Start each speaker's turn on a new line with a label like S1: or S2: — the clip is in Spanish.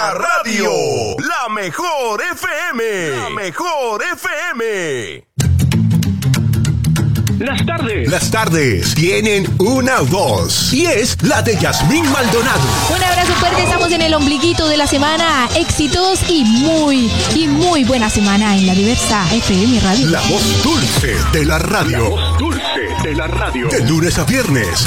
S1: La radio, la mejor FM, la mejor FM.
S2: Las tardes tienen una voz y es la de Yasmín Maldonado.
S3: Un abrazo fuerte, estamos en el ombliguito de la semana. Éxitos y muy buena semana en la diversa FM Radio.
S2: La voz dulce de la radio.
S4: La voz dulce de la radio.
S2: De lunes a viernes,